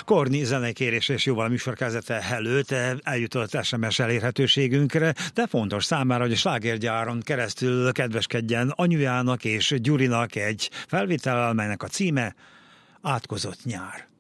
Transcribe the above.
Korni zenekérés és jóval a műsorkezdete előtt eljutott SMS elérhetőségünkre, de fontos számára, hogy a slágergyáron keresztül kedveskedjen anyujának és Gyurinak egy felvétellel, melynek a címe Átkozott nyár.